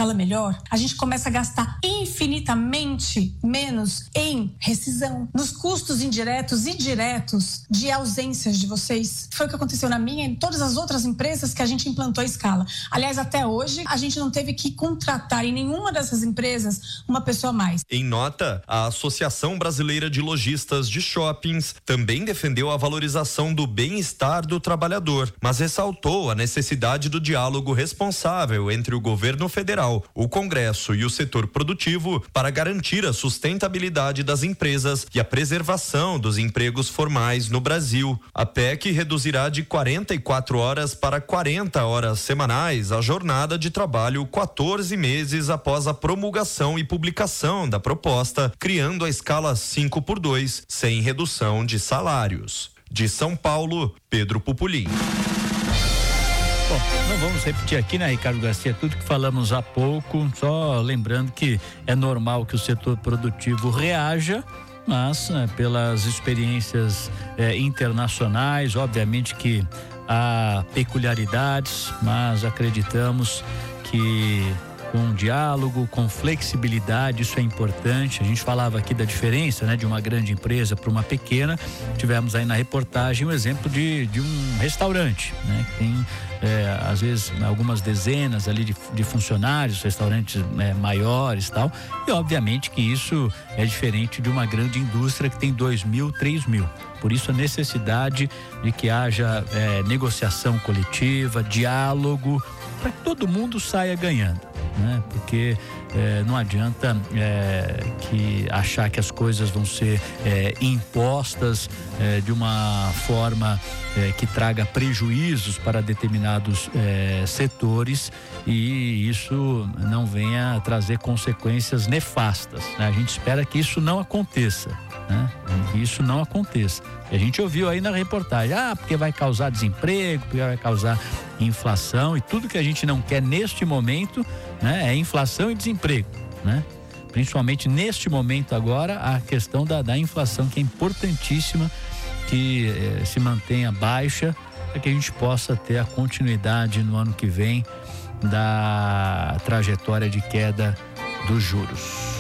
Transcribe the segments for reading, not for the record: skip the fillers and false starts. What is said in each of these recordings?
escala melhor, a gente começa a gastar infinitamente menos em rescisão, nos custos indiretos e diretos de ausências de vocês. Foi o que aconteceu na minha e em todas as outras empresas que a gente implantou a escala. Aliás, até hoje, a gente não teve que contratar em nenhuma dessas empresas uma pessoa a mais. Em nota, a Associação Brasileira de Lojistas de Shoppings também defendeu a valorização do bem-estar do trabalhador, mas ressaltou a necessidade do diálogo responsável entre o governo federal, o Congresso e o setor produtivo para garantir a sustentabilidade das empresas e a preservação dos empregos formais no Brasil. A PEC reduzirá de 44 horas para 40 horas semanais a jornada de trabalho 14 meses após a promulgação e publicação da proposta, criando a escala 5x2, sem redução de salários. De São Paulo, Pedro Pupolin. Bom, não vamos repetir aqui, né, Ricardo Garcia, tudo que falamos há pouco, só lembrando que é normal que o setor produtivo reaja, mas pelas experiências internacionais, obviamente que há peculiaridades, mas acreditamos que com diálogo, com flexibilidade, isso é importante. A gente falava aqui da diferença, né, de uma grande empresa para uma pequena. Tivemos aí na reportagem um exemplo de um restaurante, né, que tem às vezes algumas dezenas ali de funcionários, restaurantes maiores e tal, e obviamente que isso é diferente de uma grande indústria que tem 2.000, 3.000. Por isso a necessidade de que haja negociação coletiva, diálogo, para que todo mundo saia ganhando, né? Porque não adianta que achar que as coisas vão ser impostas de uma forma que traga prejuízos para determinados setores e isso não venha trazer consequências nefastas, né? A gente espera que isso não aconteça, né? Que isso não aconteça. E a gente ouviu aí na reportagem, porque vai causar desemprego, porque vai causar inflação, e tudo que a gente não quer neste momento, né, é inflação e desemprego, né? Principalmente neste momento agora, a questão da inflação, que é importantíssima que se mantenha baixa, para que a gente possa ter a continuidade no ano que vem da trajetória de queda dos juros.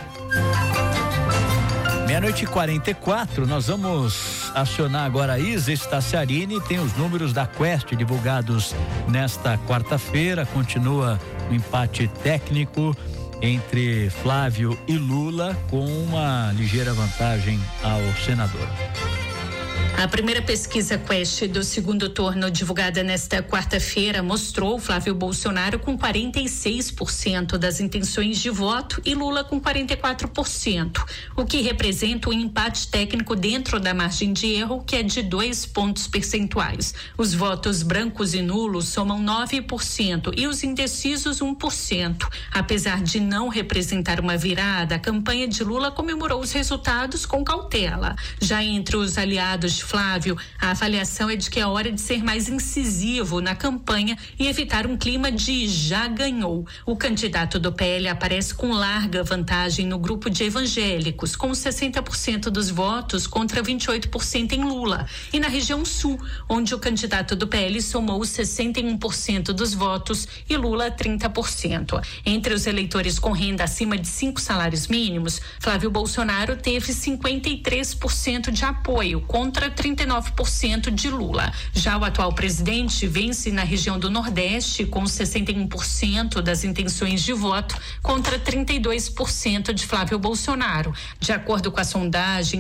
12:44, nós vamos acionar agora a Isa Staciarini, tem os números da Quest divulgados nesta quarta-feira. Continua o empate técnico entre Flávio e Lula, com uma ligeira vantagem ao senador. A primeira pesquisa Quest do segundo turno, divulgada nesta quarta-feira, mostrou Flávio Bolsonaro com 46% das intenções de voto e Lula com 44%, o que representa um empate técnico dentro da margem de erro, que é de 2 pontos percentuais. Os votos brancos e nulos somam 9% e os indecisos 1%. Apesar de não representar uma virada, a campanha de Lula comemorou os resultados com cautela. Já entre os aliados de Flávio, a avaliação é de que é hora de ser mais incisivo na campanha e evitar um clima de já ganhou. O candidato do PL aparece com larga vantagem no grupo de evangélicos, com 60% dos votos contra 28% em Lula. E na região sul, onde o candidato do PL somou 61% dos votos e Lula 30%. Entre os eleitores com renda acima de 5 salários mínimos, Flávio Bolsonaro teve 53% de apoio, contra 39% de Lula. Já o atual presidente vence na região do Nordeste com 61% das intenções de voto contra 32% de Flávio Bolsonaro. De acordo com a sondagem,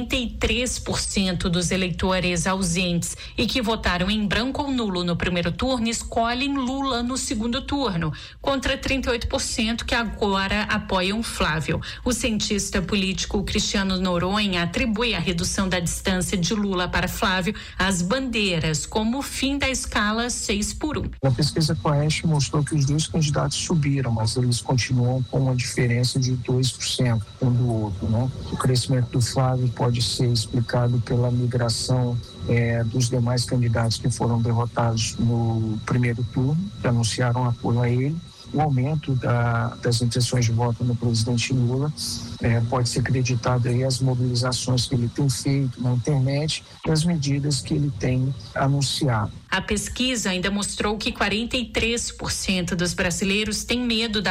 43% dos eleitores ausentes e que votaram em branco ou nulo no primeiro turno escolhem Lula no segundo turno, contra 38% que agora apoiam Flávio. O cientista político Cristiano Noronha atribui a redução da distância de Lula para Flávio às bandeiras, como o fim da escala 6x1. A pesquisa Quest mostrou que os dois candidatos subiram, mas eles continuam com uma diferença de 2% um do outro, né? O crescimento do Flávio pode ser explicado pela migração dos demais candidatos que foram derrotados no primeiro turno, que anunciaram apoio a ele. O aumento das intenções de voto no presidente Lula pode ser acreditado aí às mobilizações que ele tem feito na internet e às medidas que ele tem anunciado. A pesquisa ainda mostrou que 43% dos brasileiros têm medo da